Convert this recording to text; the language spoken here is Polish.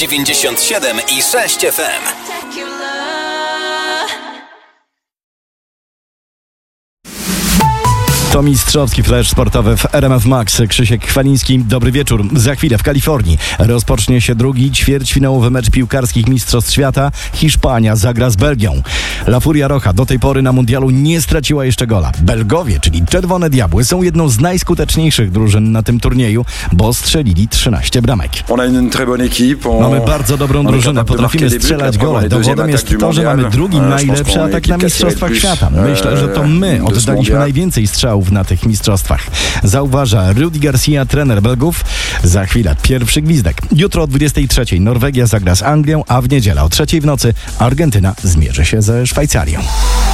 97,6 FM. To mistrzowski flash sportowy w RMF Max. Krzysiek Chwaliński, dobry wieczór. Za chwilę w Kalifornii rozpocznie się drugi ćwierćfinałowy mecz piłkarskich Mistrzostw Świata. Hiszpania zagra z Belgią. La Furia Roja do tej pory na mundialu nie straciła jeszcze gola. Belgowie, czyli Czerwone Diabły, są jedną z najskuteczniejszych drużyn na tym turnieju, bo strzelili 13 bramek. Mamy bardzo dobrą drużynę, potrafimy strzelać gole. Dowodem jest to, że mamy drugi najlepszy atak na Mistrzostwach Świata. Myślę, że to my oddaliśmy najwięcej strzałów na tych mistrzostwach. Zauważa Rudi Garcia, trener Belgów. Za chwilę pierwszy gwizdek. Jutro o 23:00 Norwegia zagra z Anglią, a w niedzielę o 3:00 w nocy Argentyna zmierzy się ze Szwajcarią.